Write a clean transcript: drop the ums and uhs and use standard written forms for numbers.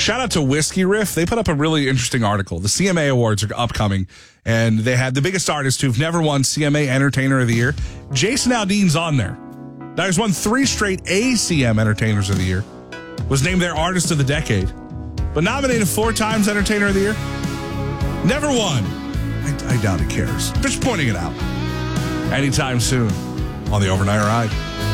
Shout out to Whiskey Riff. They put up a really interesting article. The CMA Awards are upcoming, and they had the biggest artists who've never won CMA Entertainer of the Year. Jason Aldean's on there. Now, he's won 3 straight ACM Entertainers of the Year. Was named their Artist of the Decade. But nominated 4 times Entertainer of the Year. Never won. I doubt he cares. Just pointing it out. Anytime soon on the Overnight Ride.